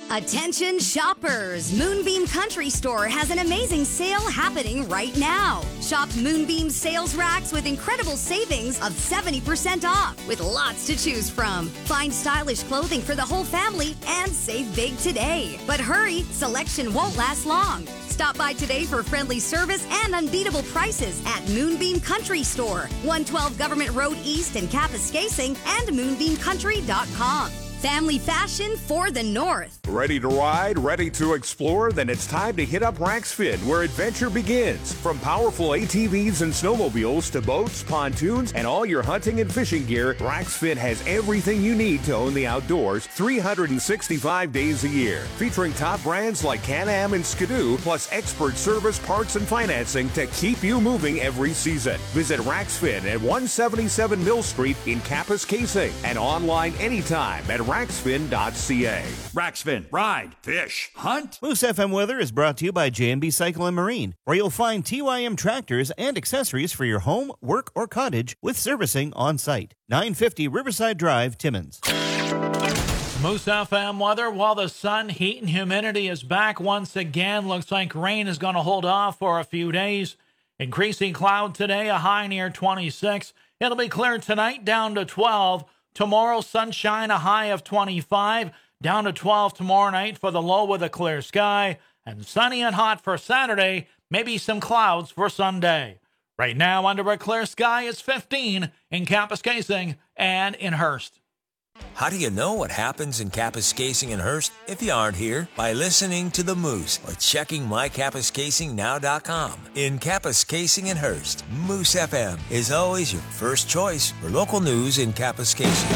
Attention shoppers! Moonbeam Country Store has an amazing sale happening right now. Shop Moonbeam sales racks with incredible savings of 70% off, with lots to choose from. Find stylish clothing for the whole family and save big today. But hurry, selection won't last long. Stop by today for friendly service and unbeatable prices at Moonbeam Country Store, 112 Government Road East in Kapuskasing, and moonbeamcountry.com. Family fashion for the North. Ready to ride? Ready to explore? Then it's time to hit up Raxfin, where adventure begins. From powerful ATVs and snowmobiles to boats, pontoons, and all your hunting and fishing gear, Raxfin has everything you need to own the outdoors 365 days a year. Featuring top brands like Can-Am and Skidoo, plus expert service, parts, and financing to keep you moving every season. Visit Raxfin at 177 Mill Street in Kapuskasing and online anytime at Raxfin.ca. Raxfin. Ride, fish, hunt. Moose FM weather is brought to you by J&B Cycle and Marine, where you'll find TYM tractors and accessories for your home, work, or cottage with servicing on site. 950 Riverside Drive, Timmins. Moose FM weather, while the sun, heat, and humidity is back once again, looks like rain is going to hold off for a few days. Increasing cloud today, a high near 26. It'll be clear tonight, down to 12. Tomorrow, sunshine, a high of 25, down to 12 tomorrow night for the low with a clear sky, and sunny and hot for Saturday, maybe some clouds for Sunday. Right now, under a clear sky, it's 15 in Kapuskasing and in Hearst. How do you know what happens in Kapuskasing and Hearst if you aren't here? By listening to The Moose or checking mykapuskasingnow.com. In Kapuskasing and Hearst, Moose FM is always your first choice for local news in Kapuskasing.